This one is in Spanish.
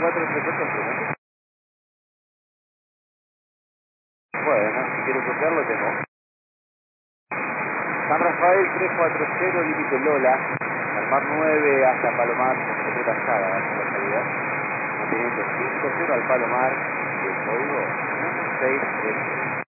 434 Bueno, si quieres copiarlo, tengo. San Rafael 340, límite Lola, Palmar 9 hasta Palomar, con completa saga, la salida. Manteniendo 50 al Palomar, y el código 1633.